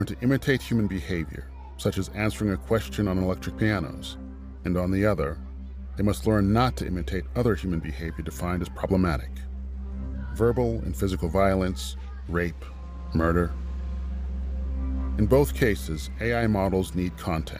to imitate human behavior, such as answering a question on electric pianos, and on the other, they must learn not to imitate other human behavior defined as problematic. Verbal and physical violence, rape, murder. In both cases, AI models need context.